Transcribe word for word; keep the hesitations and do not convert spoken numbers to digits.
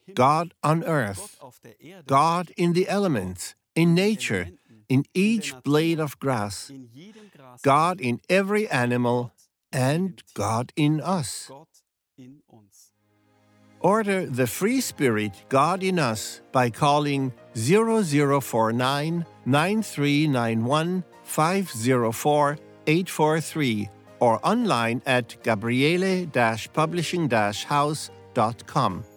God on earth, God in the elements, in nature, in each blade of grass, God in every animal, and God in us. Order the free spirit God in us by calling zero zero four nine, nine three nine one, five zero four, eight four three or online at gabriele dash publishing dash house dot com.